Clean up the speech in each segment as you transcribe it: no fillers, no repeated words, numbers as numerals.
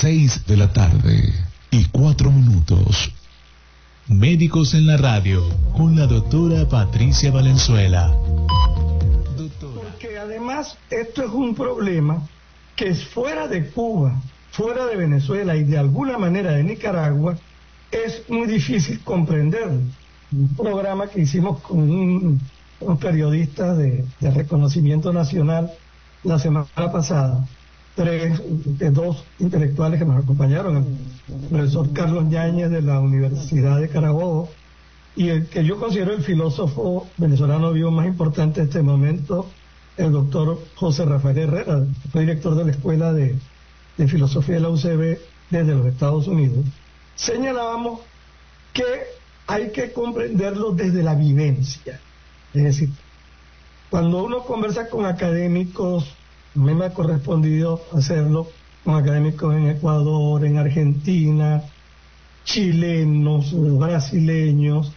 6:04. Médicos en la radio con la doctora Patricia Valenzuela. Porque además esto es un problema que es fuera de Cuba, fuera de Venezuela y de alguna manera de Nicaragua, es muy difícil comprenderlo. Un programa que hicimos con unos periodistas de reconocimiento nacional la semana pasada, dos intelectuales que nos acompañaron, el profesor Carlos Yáñez de la Universidad de Carabobo y el que yo considero el filósofo venezolano vivo más importante en este momento, el doctor José Rafael Herrera, que fue director de la Escuela de Filosofía de la UCB desde los Estados Unidos. Señalábamos que hay que comprenderlo desde la vivencia. Es decir, cuando uno conversa con académicos, a mí me ha correspondido hacerlo con académicos en Ecuador, en Argentina, chilenos, brasileños,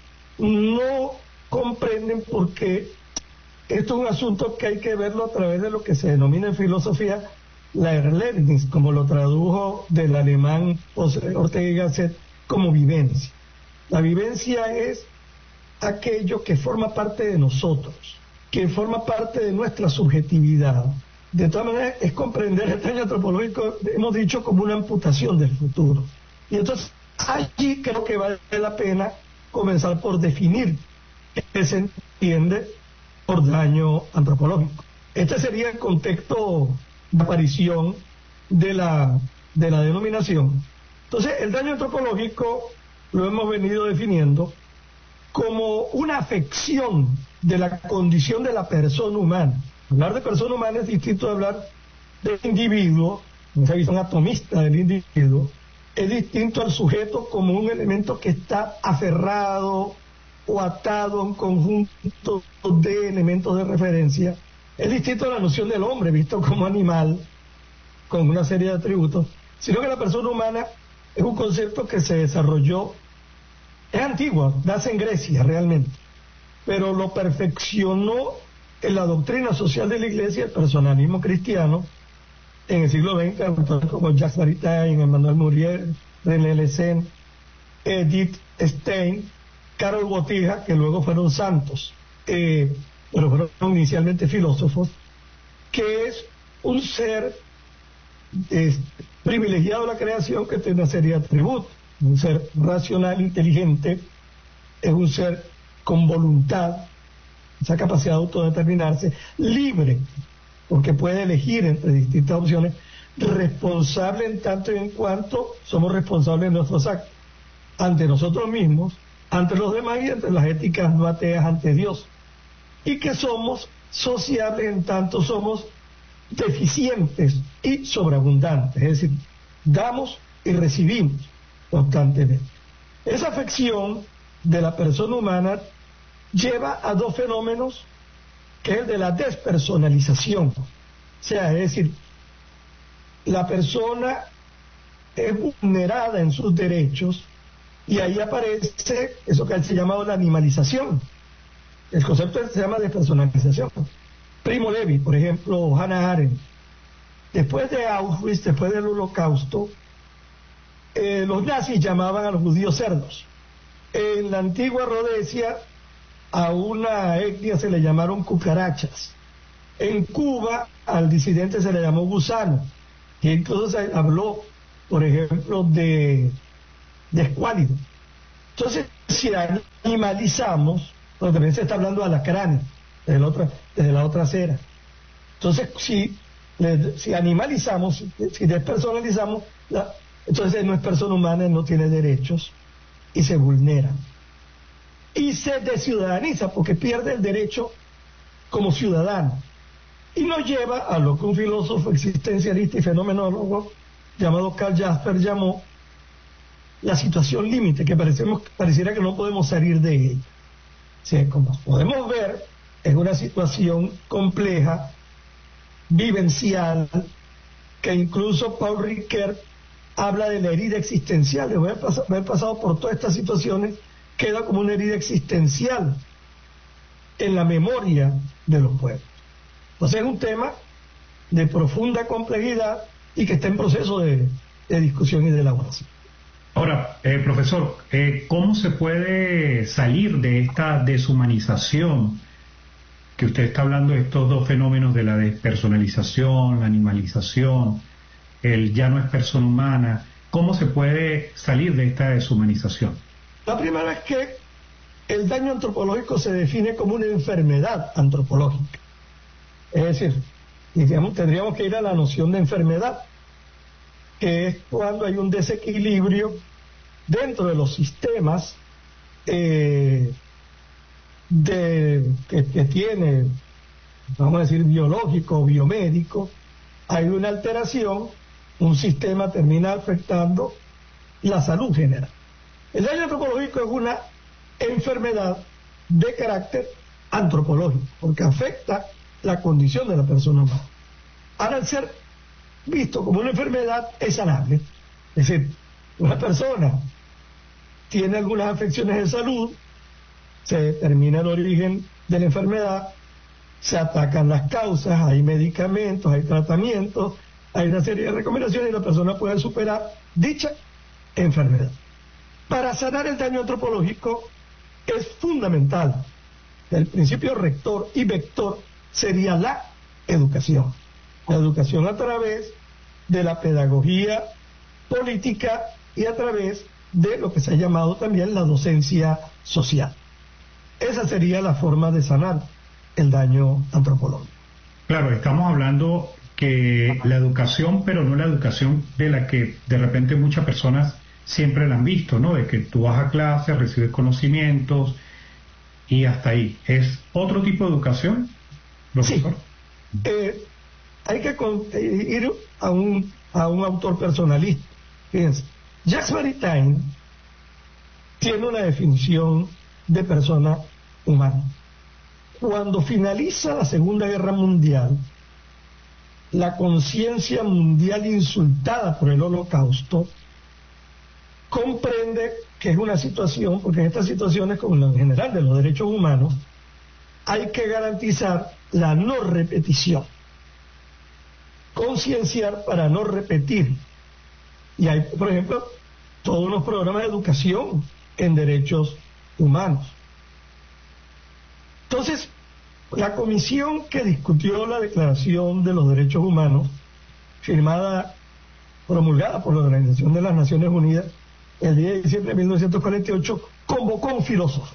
no comprenden porque esto es un asunto que hay que verlo a través de lo que se denomina en filosofía la Erlebnis, como lo tradujo del alemán Ortega y Gasset, como vivencia. La vivencia es aquello que forma parte de nosotros, que forma parte de nuestra subjetividad. De todas maneras, es comprender el daño antropológico, hemos dicho, como una amputación del futuro. Y entonces, allí creo que vale la pena comenzar por definir qué se entiende por daño antropológico. Este sería el contexto de aparición de la denominación. Entonces, el daño antropológico lo hemos venido definiendo como una afección de la condición de la persona humana. Hablar de persona humana es distinto de hablar del individuo, esa visión atomista del individuo, es distinto al sujeto como un elemento que está aferrado o atado a un conjunto de elementos de referencia. Es distinto a la noción del hombre visto como animal, con una serie de atributos, sino que la persona humana es un concepto que se desarrolló, es antigua, nace en Grecia realmente, pero lo perfeccionó en la doctrina social de la Iglesia, el personalismo cristiano, en el siglo XX, autores como Jacques Maritain, Emmanuel Muriel, René Lessen, Edith Stein, Karol Wojtyła, que luego fueron santos, pero fueron inicialmente filósofos, que es un ser privilegiado de la creación que tiene una serie de atributos, un ser racional, inteligente, es un ser con voluntad, esa capacidad de autodeterminarse, libre, porque puede elegir entre distintas opciones, responsable en tanto y en cuanto somos responsables de nuestros actos, ante nosotros mismos, ante los demás y ante las éticas no ateas ante Dios, y que somos sociables en tanto somos deficientes y sobreabundantes, es decir, damos y recibimos constantemente. Esa afección de la persona humana lleva a dos fenómenos, que es el de la despersonalización, o sea, es decir, la persona es vulnerada en sus derechos y ahí aparece eso que se llama la animalización. El concepto se llama despersonalización. Primo Levi, por ejemplo, Hannah Arendt, después de Auschwitz, después del Holocausto, los nazis llamaban a los judíos cerdos. En la antigua Rodesia a una etnia se le llamaron cucarachas. En Cuba al disidente se le llamó gusano, y incluso se habló, por ejemplo, de escuálido. Entonces, si animalizamos, porque también se está hablando de alacranes, desde la otra acera. Entonces, si animalizamos, si despersonalizamos, entonces no es persona humana, no tiene derechos y se vulnera. Y se desciudadaniza porque pierde el derecho como ciudadano. Y nos lleva a lo que un filósofo existencialista y fenomenólogo llamado Karl Jasper llamó la situación límite, que pareciera que no podemos salir de ella. O sea, como podemos ver, es una situación compleja, vivencial, que incluso Paul Ricoeur habla de la herida existencial, de haber pasado por todas estas situaciones, queda como una herida existencial en la memoria de los pueblos. Entonces es un tema de profunda complejidad y que está en proceso de de discusión y de elaboración. Ahora, profesor, ¿cómo se puede salir de esta deshumanización que usted está hablando, de estos dos fenómenos de la despersonalización, la animalización, el ya no es persona humana? ¿Cómo se puede salir de esta deshumanización? La primera es que el daño antropológico se define como una enfermedad antropológica. Es decir, tendríamos que ir a la noción de enfermedad, que es cuando hay un desequilibrio dentro de los sistemas que tiene, vamos a decir, biológico o biomédico. Hay una alteración, un sistema termina afectando la salud general. El daño antropológico es una enfermedad de carácter antropológico, porque afecta la condición de la persona humana. Ahora, al ser visto como una enfermedad, es sanable. Es decir, una persona tiene algunas afecciones de salud, se determina el origen de la enfermedad, se atacan las causas, hay medicamentos, hay tratamientos, hay una serie de recomendaciones y la persona puede superar dicha enfermedad. Para sanar el daño antropológico es fundamental. El principio rector y vector sería la educación. La educación a través de la pedagogía política y a través de lo que se ha llamado también la docencia social. Esa sería la forma de sanar el daño antropológico. Claro, estamos hablando que la educación, pero no la educación de la que de repente muchas personas siempre la han visto, ¿no? De que tú vas a clase, recibes conocimientos y hasta ahí. ¿Es otro tipo de educación, profesor? Sí. Hay que ir a un autor personalista. Fíjense, Jacques Maritain tiene una definición de persona humana. Cuando finaliza la Segunda Guerra Mundial, la conciencia mundial insultada por el Holocausto comprende que es una situación, porque en estas situaciones, como en general de los derechos humanos, hay que garantizar la no repetición, concienciar para no repetir. Y hay, por ejemplo, todos unos programas de educación en derechos humanos. Entonces, la comisión que discutió la Declaración de los Derechos Humanos, promulgada por la Organización de las Naciones Unidas el 10 de diciembre de 1948, convocó a un filósofo.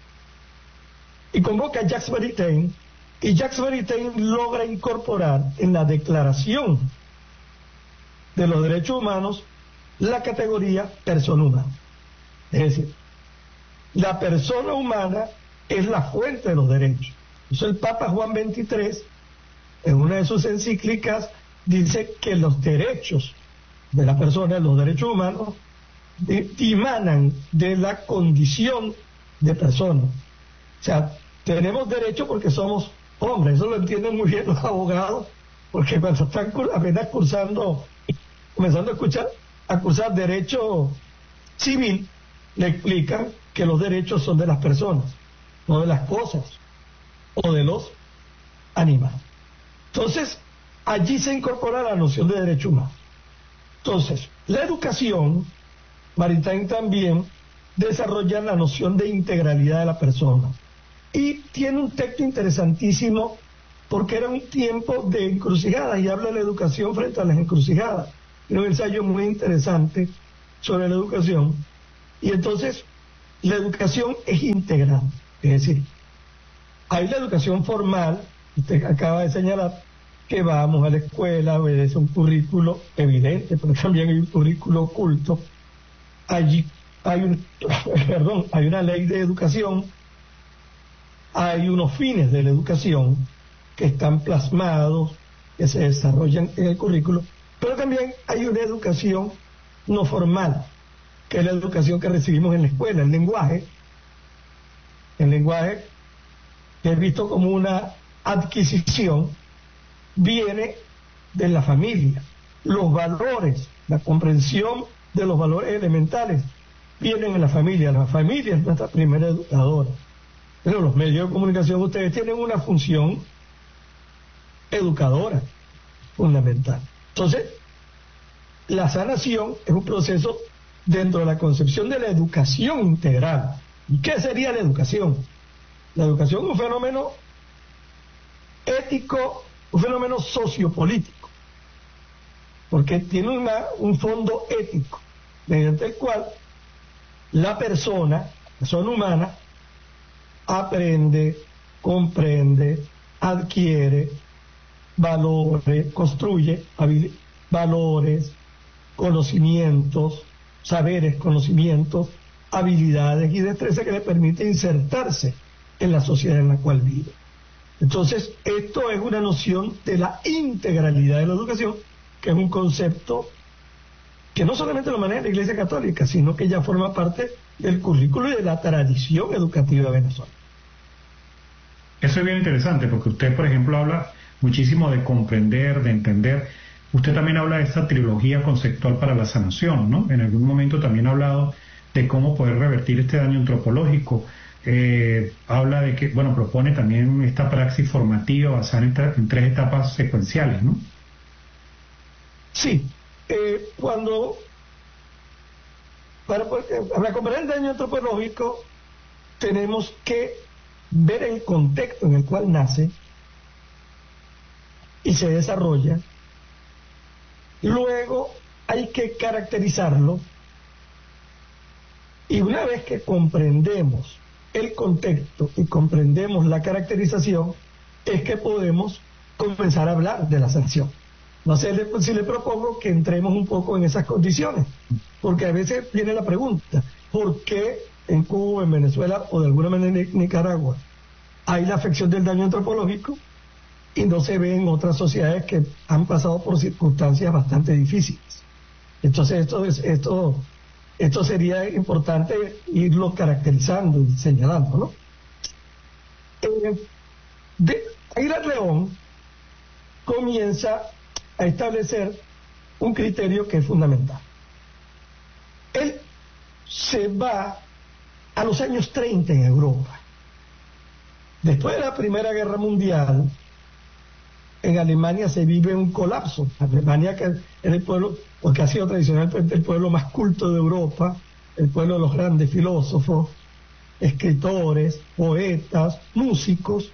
Y convoca a Jacques Maritain, y Jacques Maritain logra incorporar en la Declaración de los Derechos Humanos la categoría persona humana. Es decir, la persona humana es la fuente de los derechos. Entonces el Papa Juan XXIII, en una de sus encíclicas, dice que los derechos de la persona, los derechos humanos, dimanan de la condición de persona. O sea, tenemos derecho porque somos hombres. Eso lo entienden muy bien los abogados, porque cuando están apenas comenzando a cursar derecho civil, le explican que los derechos son de las personas, no de las cosas o de los animales. Entonces, allí se incorpora la noción de derecho humano. Entonces, la educación, Maritain también desarrolla la noción de integralidad de la persona. Y tiene un texto interesantísimo porque era un tiempo de encrucijadas y habla de la educación frente a las encrucijadas. Tiene un ensayo muy interesante sobre la educación. Y entonces, la educación es integral. Es decir, hay la educación formal, usted acaba de señalar, que vamos a la escuela, obedece un currículo evidente, pero también hay un currículo oculto. Allí hay una ley de educación, hay unos fines de la educación que están plasmados, que se desarrollan en el currículo, pero también hay una educación no formal, que es la educación que recibimos en la escuela, el lenguaje que es visto como una adquisición, viene de la familia. Los valores, la comprensión de los valores elementales vienen en la familia. La familia es nuestra primera educadora. Pero los medios de comunicación, ustedes tienen una función educadora fundamental. Entonces, la sanación es un proceso dentro de la concepción de la educación integral. ¿Y qué sería la educación? La educación es un fenómeno ético, un fenómeno sociopolítico, porque tiene un fondo ético, mediante el cual la persona humana, aprende, comprende, adquiere valores, construye valores, conocimientos, saberes, conocimientos, habilidades y destrezas que le permite insertarse en la sociedad en la cual vive. Entonces, esto es una noción de la integralidad de la educación, que es un concepto que no solamente lo maneja la Iglesia Católica, sino que ya forma parte del currículo y de la tradición educativa de Venezuela. Eso es bien interesante, porque usted, por ejemplo, habla muchísimo de comprender, de entender. Usted también habla de esta trilogía conceptual para la sanación, ¿no? En algún momento también ha hablado de cómo poder revertir este daño antropológico. Habla de que, bueno, propone también esta praxis formativa basada en 3 etapas secuenciales, ¿no? Sí, para comprender el daño antropológico tenemos que ver el contexto en el cual nace y se desarrolla. Luego hay que caracterizarlo, y una vez que comprendemos el contexto y comprendemos la caracterización, es que podemos comenzar a hablar de la sanción. No sé si le propongo que entremos un poco en esas condiciones, porque a veces viene la pregunta, ¿por qué en Cuba, en Venezuela o de alguna manera en Nicaragua hay la afección del daño antropológico y no se ve en otras sociedades que han pasado por circunstancias bastante difíciles? Entonces esto sería importante irlo caracterizando y señalando, ¿no? Aguilar León comienza a establecer un criterio que es fundamental. Él se va a los años 30 en Europa. Después de la Primera Guerra Mundial, en Alemania se vive un colapso. Alemania, que es el pueblo, porque ha sido tradicionalmente el pueblo más culto de Europa, el pueblo de los grandes filósofos, escritores, poetas, músicos,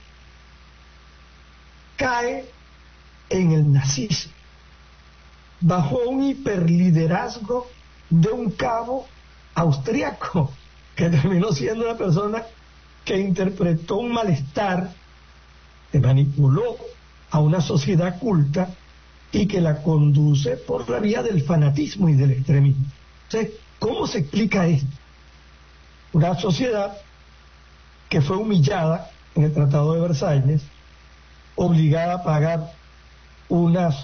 cae en el nazismo, bajo un hiperliderazgo de un cabo austriaco, que terminó siendo una persona que interpretó un malestar, que manipuló a una sociedad culta y que la conduce por la vía del fanatismo y del extremismo. Entonces, ¿cómo se explica esto? Una sociedad que fue humillada en el Tratado de Versalles, obligada a pagar unas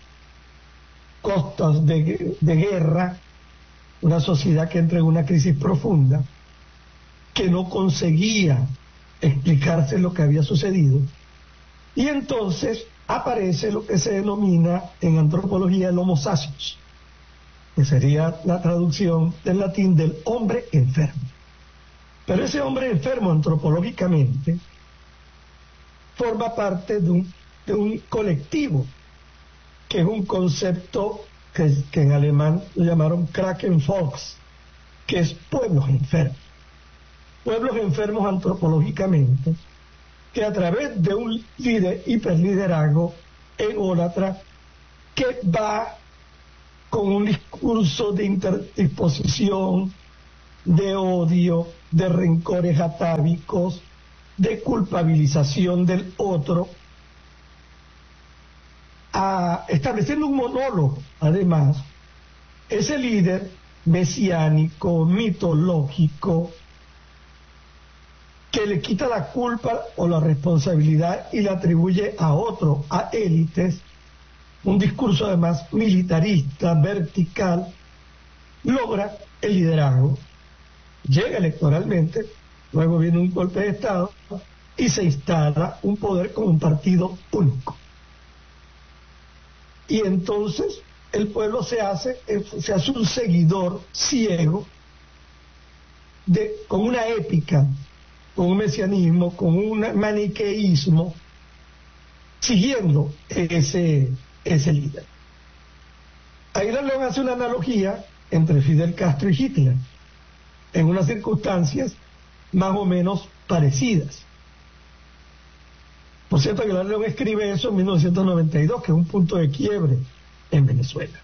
costas de guerra, una sociedad que entra en una crisis profunda, que no conseguía explicarse lo que había sucedido, y entonces aparece lo que se denomina en antropología el homo sapiens, que sería la traducción del latín del hombre enfermo. Pero ese hombre enfermo antropológicamente forma parte de un colectivo, que es un concepto que en alemán lo llamaron Krakenvolks, que es pueblos enfermos. Pueblos enfermos antropológicamente, que a través de un líder, hiperliderazgo ególatra, que va con un discurso de interdisposición, de odio, de rencores atávicos, de culpabilización del otro, estableciendo un monólogo. Además, ese líder mesiánico, mitológico, que le quita la culpa o la responsabilidad y la atribuye a otro, a élites, un discurso además militarista, vertical, logra el liderazgo, llega electoralmente, luego viene un golpe de Estado y se instala un poder con un partido único. Y entonces el pueblo se hace un seguidor ciego con una épica, con un mesianismo, con un maniqueísmo, siguiendo ese líder. Aguilar León hace una analogía entre Fidel Castro y Hitler, en unas circunstancias más o menos parecidas. Por cierto, Aguilar León escribe eso en 1992, que es un punto de quiebre en Venezuela.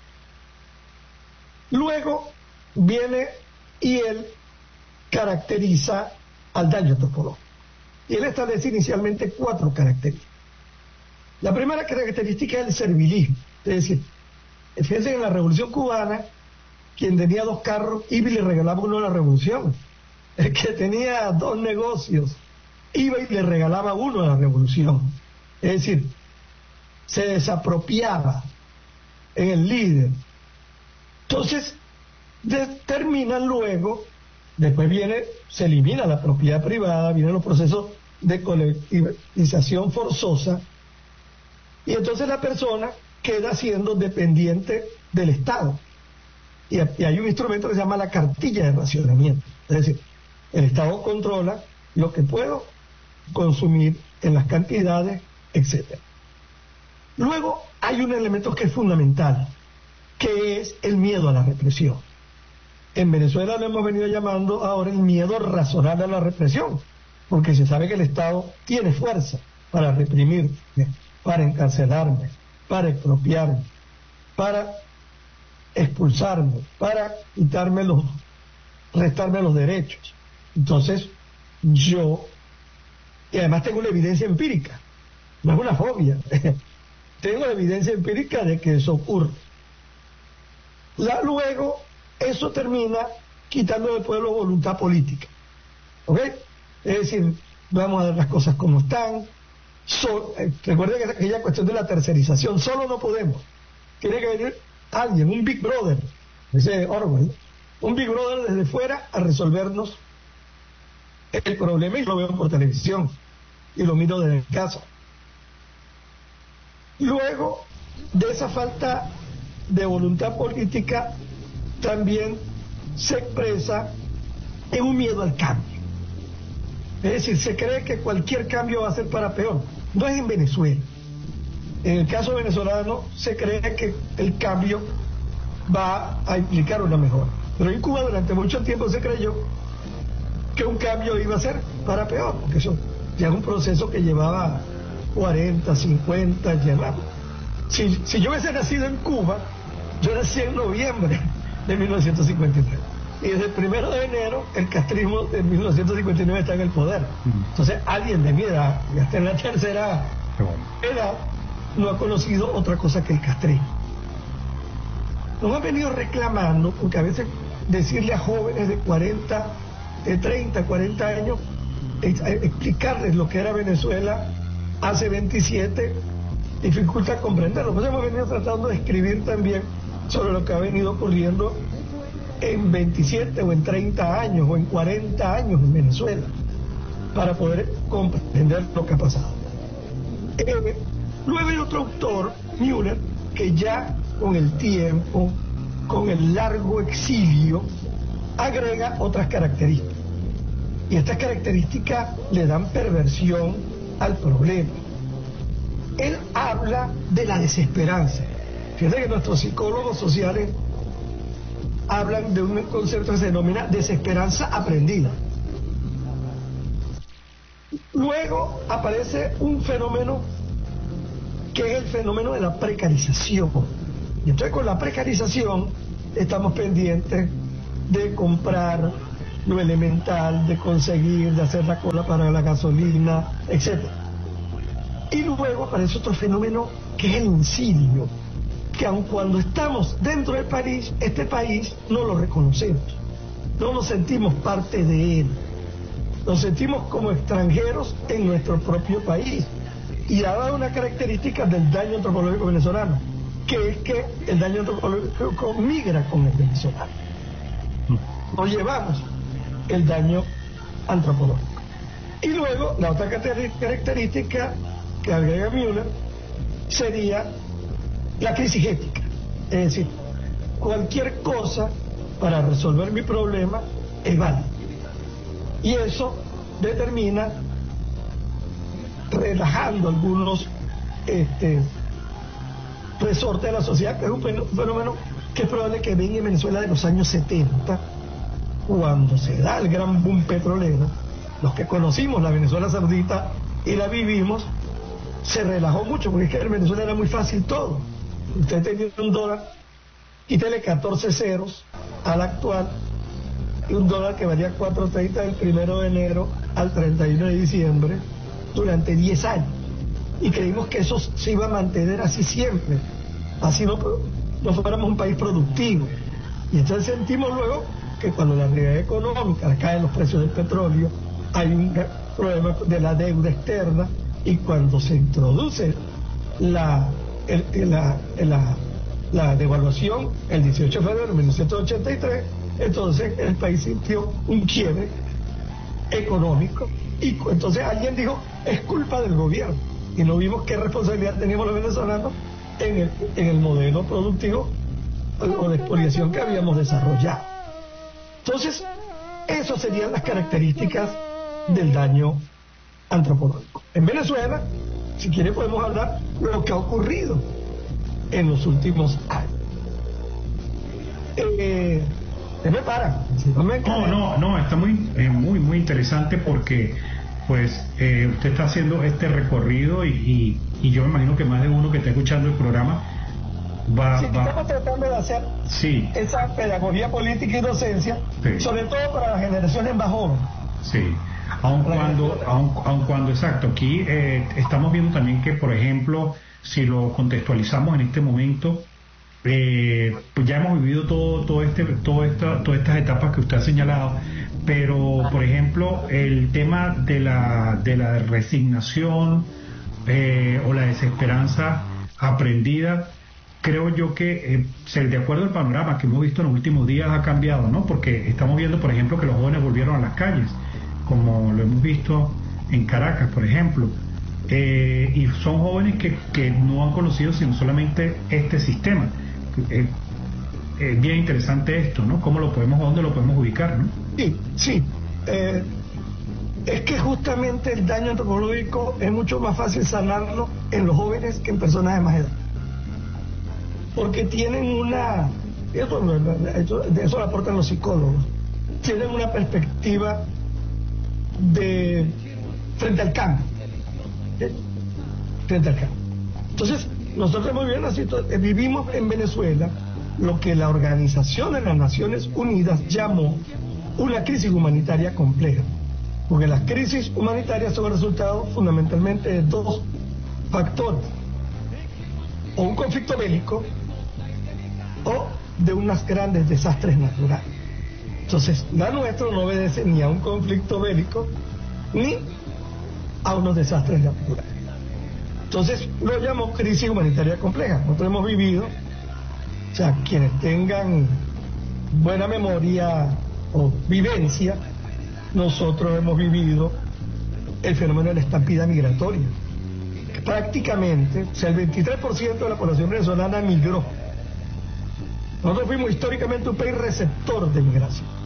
Luego viene y él caracteriza al daño antropológico. Y él establece inicialmente 4 características. La primera característica es el servilismo. Es decir, fíjense que en la Revolución Cubana, quien tenía 2 carros iba y le regalaba uno a la revolución. El que tenía 2 negocios iba y le regalaba uno a la revolución. Es decir, se desapropiaba en el líder. Entonces, determinan luego, después se elimina la propiedad privada, vienen los procesos de colectivización forzosa, y entonces la persona queda siendo dependiente del Estado. Y hay un instrumento que se llama la cartilla de racionamiento. Es decir, el Estado controla lo que puedo consumir en las cantidades, etc. Luego hay un elemento que es fundamental, que es el miedo a la represión. En Venezuela lo hemos venido llamando ahora el miedo razonable a la represión, porque se sabe que el Estado tiene fuerza para reprimirme, para encarcelarme, para expropiarme, para expulsarme, para restarme los derechos. Entonces, y además tengo una evidencia empírica, no es una fobia, tengo la evidencia empírica de que eso ocurre. Luego, eso termina quitando del pueblo voluntad política. ¿Ok? Es decir, vamos a ver las cosas como están. Recuerden que aquella cuestión de la tercerización, solo no podemos. Tiene que venir alguien, un Big Brother, ese Orwell, un Big Brother desde fuera a resolvernos el problema, y lo veo por televisión y lo miro desde casa. Luego de esa falta de voluntad política también se expresa en un miedo al cambio. Es decir, se cree que cualquier cambio va a ser para peor. No es en Venezuela. En el caso venezolano se cree que el cambio va a implicar una mejora. Pero en Cuba durante mucho tiempo se creyó que un cambio iba a ser para peor, porque eso ya es un proceso que llevaba 40, 50, si yo hubiese nacido en Cuba, yo nací en noviembre de 1953. Y desde el 1 de enero, el castrismo de 1959 está en el poder. Entonces, alguien de mi edad, ya está en la tercera edad, no ha conocido otra cosa que el castrismo. Nos han venido reclamando, porque a veces decirle a jóvenes de 40, de 30, 40 años, explicarles lo que era Venezuela hace 27, dificulta comprenderlo. Pues hemos venido tratando de escribir también sobre lo que ha venido ocurriendo en 27 o en 30 años o en 40 años en Venezuela, para poder comprender lo que ha pasado. Luego hay otro autor, Müller, que ya con el tiempo, con el largo exilio, agrega otras características. Y estas características le dan perversión al problema. Él habla de la desesperanza. Fíjate que nuestros psicólogos sociales hablan de un concepto que se denomina desesperanza aprendida. Luego aparece un fenómeno que es el fenómeno de la precarización. Y entonces con la precarización estamos pendientes de comprar lo elemental, de conseguir, de hacer la cola para la gasolina, etc. Y luego aparece otro fenómeno que es el insidio, que aun cuando estamos dentro del país, este país no lo reconocemos, no nos sentimos parte de él, nos sentimos como extranjeros en nuestro propio país. Y ha dado una característica del daño antropológico venezolano, que es que el daño antropológico migra con el venezolano. Nos llevamos el daño antropológico. Y luego, la otra característica que agrega Müller sería la crisis ética. Es decir, cualquier cosa para resolver mi problema es válida. Y eso determina, relajando algunos resortes de la sociedad, que es un fenómeno que es probable que venga en Venezuela de los años 70, cuando se da el gran boom petrolero. Los que conocimos la Venezuela saudita y la vivimos, se relajó mucho, porque es que en Venezuela era muy fácil todo. Usted tenía un dólar, quítele 14 ceros al actual, y un dólar que valía 4.30 del 1 de enero al 31 de diciembre durante 10 años. Y creímos que eso se iba a mantener así siempre, así no fuéramos un país productivo. Y entonces sentimos luego que cuando la realidad económica caen los precios del petróleo, hay un problema de la deuda externa, y cuando se introduce la devaluación el 18 de febrero de 1983, entonces el país sintió un quiebre económico, y entonces alguien dijo, es culpa del gobierno, y no vimos qué responsabilidad teníamos los venezolanos en el modelo productivo o de expoliación que habíamos desarrollado. Entonces, esas serían las características del daño antropológico. En Venezuela, si quiere podemos hablar de lo que ha ocurrido en los últimos años. ¿Qué me para? Si no, está muy interesante, porque pues usted está haciendo este recorrido y yo me imagino que más de uno que está escuchando el programa estamos tratando de hacer esa pedagogía política y docencia, sobre todo para las generaciones más jóvenes. Sí. Aun cuando, exacto, aquí estamos viendo también que, por ejemplo, si lo contextualizamos en este momento, pues ya hemos vivido todas estas etapas que usted ha señalado, pero, por ejemplo, el tema de la resignación o la desesperanza aprendida, creo yo que, de acuerdo al panorama que hemos visto en los últimos días, ha cambiado, ¿no? Porque estamos viendo, por ejemplo, que los jóvenes volvieron a las calles, como lo hemos visto en Caracas, por ejemplo, y son jóvenes que no han conocido sino solamente este sistema. Es bien interesante esto, ¿no? ¿Dónde lo podemos ubicar, ¿no? Sí. Es que justamente el daño antropológico es mucho más fácil sanarlo en los jóvenes que en personas de más edad, porque tienen eso lo aportan los psicólogos, tienen una perspectiva frente al cambio. Entonces, nosotros muy bien vivimos en Venezuela lo que la Organización de las Naciones Unidas llamó una crisis humanitaria compleja, porque las crisis humanitarias son el resultado fundamentalmente de dos factores: o un conflicto bélico o de unos grandes desastres naturales. Entonces, la nuestra no obedece ni a un conflicto bélico ni a unos desastres naturales. Entonces, lo llamo crisis humanitaria compleja. Nosotros hemos vivido, o sea, quienes tengan buena memoria o vivencia, nosotros hemos vivido el fenómeno de la estampida migratoria. Prácticamente, o sea, el 23% de la población venezolana migró. Nosotros fuimos históricamente un país receptor de migración.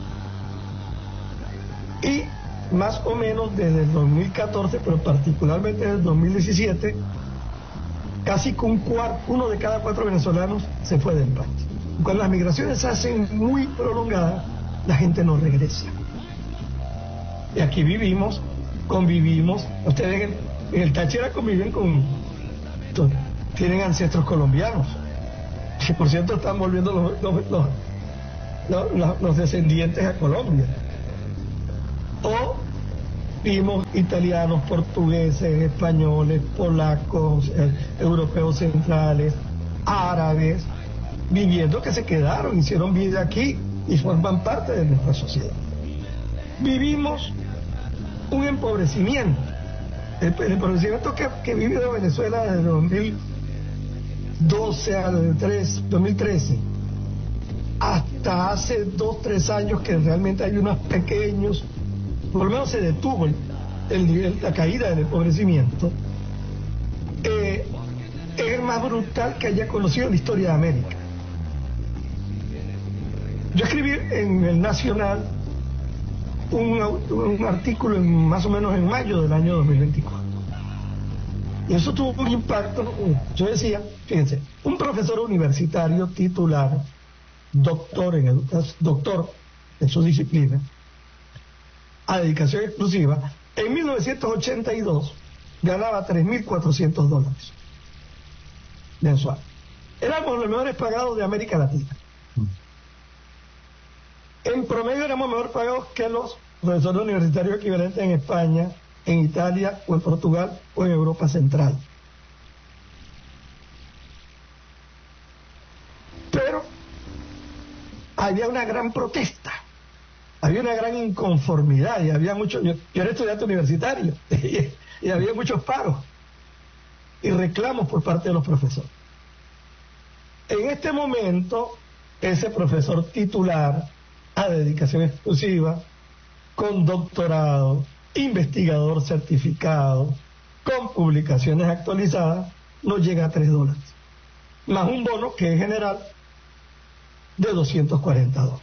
Y más o menos desde el 2014, pero particularmente desde el 2017, casi que uno de cada 4 venezolanos se fue del país. Cuando las migraciones se hacen muy prolongadas, la gente no regresa. Y aquí convivimos. Ustedes en el Táchira conviven tienen ancestros colombianos, que por cierto están volviendo los descendientes a Colombia. O vimos italianos, portugueses, españoles, polacos, europeos centrales, árabes, viviendo, que se quedaron, hicieron vida aquí y forman parte de nuestra sociedad. Vivimos un empobrecimiento. El empobrecimiento que vivió Venezuela desde 2012 a 2013 hasta hace 2-3 años, que realmente hay unos pequeños, por lo menos se detuvo el nivel, la caída del empobrecimiento, es el más brutal que haya conocido la historia de América. Yo escribí en el Nacional un artículo más o menos en mayo del año 2024. Y eso tuvo un impacto. Yo decía, fíjense, un profesor universitario titular doctor en su disciplina, a dedicación exclusiva, en 1982 ganaba $3.400 mensual. Éramos los mejores pagados de América Latina. En promedio éramos mejor pagados que los profesores universitarios equivalentes en España, en Italia o en Portugal o en Europa Central. Pero había una gran protesta, había una gran inconformidad y había mucho, yo era estudiante universitario y había muchos paros y reclamos por parte de los profesores. En este momento, ese profesor titular a dedicación exclusiva, con doctorado, investigador certificado, con publicaciones actualizadas, no llega a $3, más un bono que es general de $240.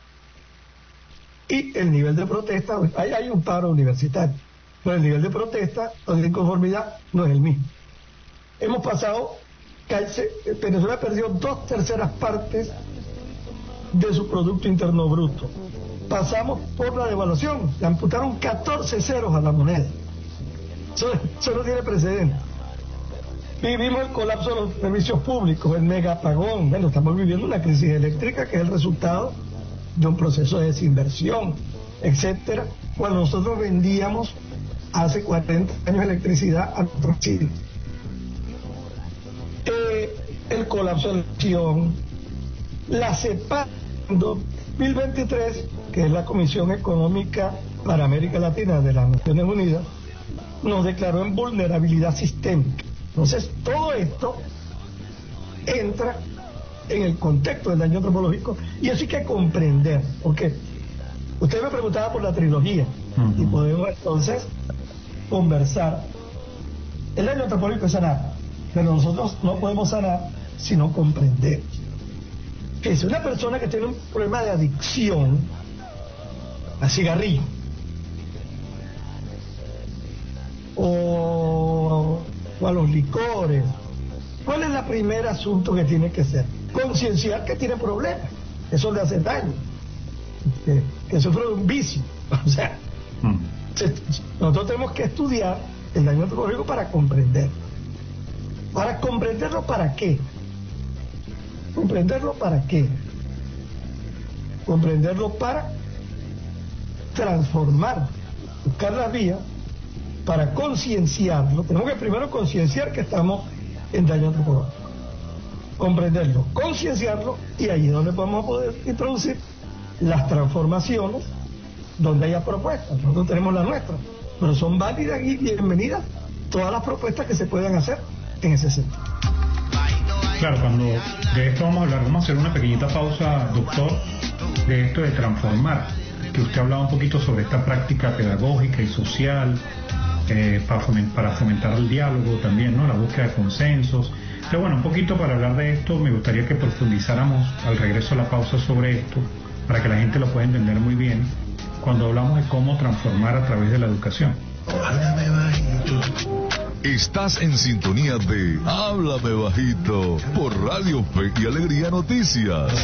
Y el nivel de protesta, hay un paro universitario, pero el nivel de protesta o de inconformidad no es el mismo. Hemos pasado, Venezuela perdió 2/3 partes de su Producto Interno Bruto. Pasamos por la devaluación, le amputaron 14 ceros a la moneda. Eso no tiene precedente. Vivimos el colapso de los servicios públicos, el megapagón. Bueno, estamos viviendo una crisis eléctrica que es el resultado de un proceso de desinversión, etcétera, cuando nosotros vendíamos hace 40 años electricidad a nuestros chinos. El colapso de la acción, la CEPAL en 2023, que es la Comisión Económica para América Latina de las Naciones Unidas, nos declaró en vulnerabilidad sistémica. Entonces, todo esto entra en el contexto del daño antropológico y eso hay que comprender, porque usted me preguntaba por la trilogía y podemos entonces conversar. El daño antropológico es sanar, pero nosotros no podemos sanar si no comprendemos. Que si una persona que tiene un problema de adicción a cigarrillo o a los licores, ¿cuál es el primer asunto que tiene que hacer? Concienciar que tiene problemas, eso le hace daño, que sufre de un vicio. O sea, nosotros tenemos que estudiar el daño antropológico para comprenderlo. Para comprenderlo, ¿para qué? ¿Comprenderlo para qué? Comprenderlo para transformar, buscar la vía para concienciarlo. Tenemos que primero concienciar que estamos en daño antropológico, comprenderlo, concienciarlo, y ahí es donde podemos poder introducir las transformaciones donde haya propuestas. Nosotros tenemos las nuestras, pero son válidas y bienvenidas todas las propuestas que se puedan hacer en ese sentido. Claro, cuando de esto vamos a hablar, vamos a hacer una pequeñita pausa, doctor, de esto de transformar, que usted hablaba un poquito sobre esta práctica pedagógica y social, para fomentar el diálogo también, ¿no? La búsqueda de consensos. Pero bueno, un poquito para hablar de esto, me gustaría que profundizáramos al regreso a la pausa sobre esto, para que la gente lo pueda entender muy bien, cuando hablamos de cómo transformar a través de la educación. Estás en sintonía de Háblame Bajito por Radio Fe y Alegría Noticias.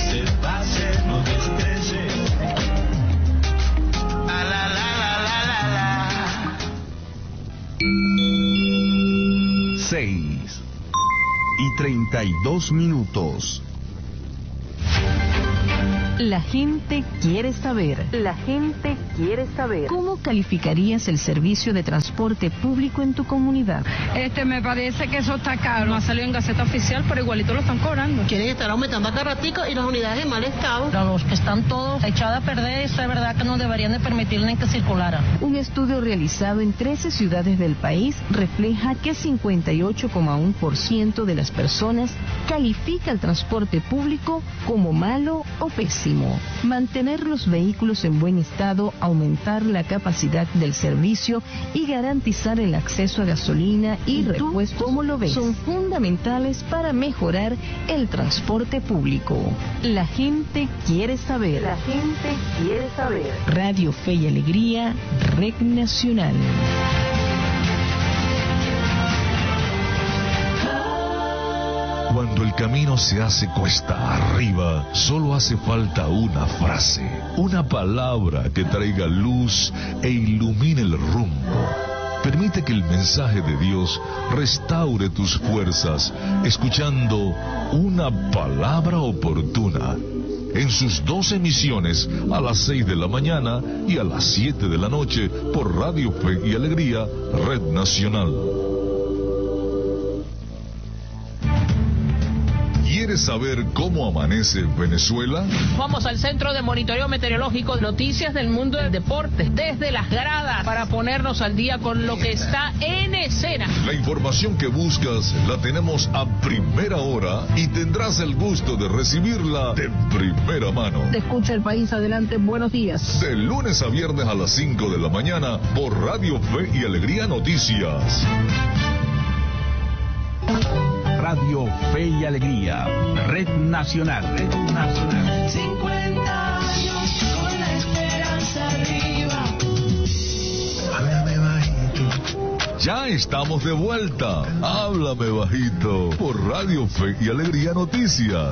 6:32. La gente quiere saber. La gente quiere saber. ¿Cómo calificarías el servicio de transporte público en tu comunidad? Me parece que eso está caro. No ha salido en Gaceta Oficial, pero igualito lo están cobrando. Quieren estar aumentando acá ratico y las unidades en mal estado. Los que están todos echados a perder, eso es verdad que no deberían de permitirle que circulara. Un estudio realizado en 13 ciudades del país refleja que 58,1% de las personas califica el transporte público como malo o pésimo. Mantener los vehículos en buen estado, aumentar la capacidad del servicio y garantizar el acceso a gasolina y repuestos, ¿cómo lo ves?, son fundamentales para mejorar el transporte público. La gente quiere saber. La gente quiere saber. Radio Fe y Alegría, Red Nacional. Cuando el camino se hace cuesta arriba, solo hace falta una frase, una palabra que traiga luz e ilumine el rumbo. Permite que el mensaje de Dios restaure tus fuerzas, escuchando una palabra oportuna. En sus 2 emisiones, a las 6 de la mañana y a las 7 de la noche, por Radio Fe y Alegría, Red Nacional. ¿Quieres saber cómo amanece Venezuela? Vamos al Centro de Monitoreo Meteorológico, noticias del mundo del deporte, desde las gradas, para ponernos al día con lo que está en escena. La información que buscas la tenemos a primera hora y tendrás el gusto de recibirla de primera mano. Te escucha el país, adelante, buenos días. De lunes a viernes a las 5 de la mañana por Radio Fe y Alegría Noticias. Radio Fe y Alegría, Red Nacional. Red Nacional. 50 años con la esperanza arriba. Háblame bajito. Ya estamos de vuelta. Háblame bajito por Radio Fe y Alegría Noticias.